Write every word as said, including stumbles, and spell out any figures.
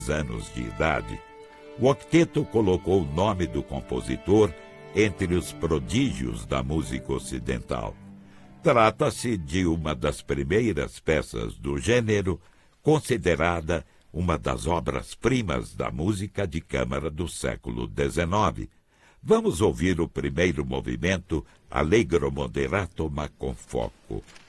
anos de idade, o octeto colocou o nome do compositor entre os prodígios da música ocidental. Trata-se de uma das primeiras peças do gênero, considerada uma das obras-primas da música de câmara do século dezenove. Vamos ouvir o primeiro movimento, Allegro moderato ma con fuoco.